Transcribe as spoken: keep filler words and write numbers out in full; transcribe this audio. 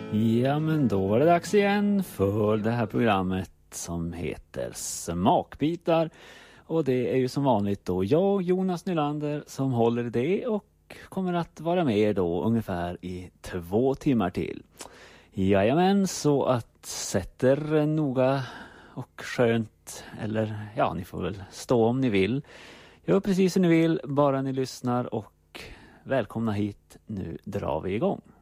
Ja, men då var det dags igen för det här programmet som heter Smakbitar. Och det är ju som vanligt då jag, Jonas Nylander, som håller i det och kommer att vara med er då ungefär i två timmar till. Jajamän, så att sätter noga och skönt, eller ja, ni får väl stå om ni vill. Gör precis som ni vill, bara ni lyssnar, och välkomna hit. Nu drar vi igång.